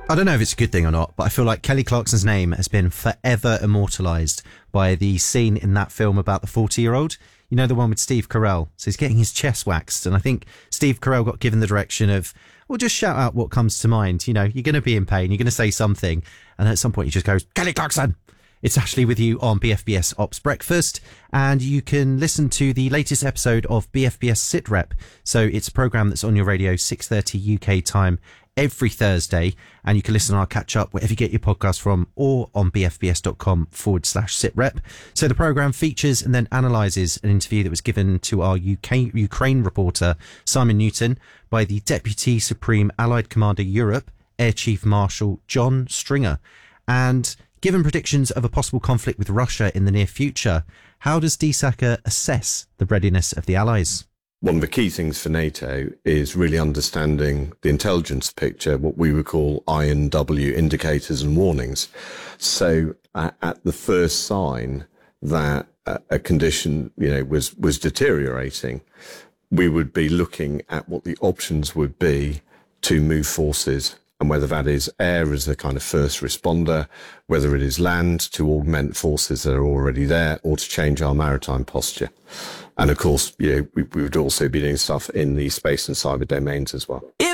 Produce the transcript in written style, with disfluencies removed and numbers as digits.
I don't know if it's a good thing or not, but I feel like Kelly Clarkson's name has been forever immortalised by the scene in that film about the 40-year-old. You know, the one with Steve Carell. So he's getting his chest waxed. And I think Steve Carell got given the direction of, well, just shout out what comes to mind. You know, you're going to be in pain. You're going to say something. And at some point he just goes, Kelly Clarkson. It's Ashley with you on BFBS Ops Breakfast, and you can listen to the latest episode of BFBS Sit Rep. So it's a programme that's on your radio 6:30 UK time every Thursday, and you can listen on our catch up wherever you get your podcast from, or on bfbs.com/sitrep. So the programme features and then analyses an interview that was given to our Ukraine reporter Simon Newton by the Deputy Supreme Allied Commander Europe, Air Chief Marshal John Stringer. And given predictions of a possible conflict with Russia in the near future, how does DSACA assess the readiness of the Allies? One of the key things for NATO is really understanding the intelligence picture, what we would call INW, indicators and warnings. So at the first sign that a condition, was deteriorating, we would be looking at what the options would be to move forces, and whether that is air as a kind of first responder, whether it is land to augment forces that are already there, or to change our maritime posture. And of course, we would also be doing stuff in the space and cyber domains as well.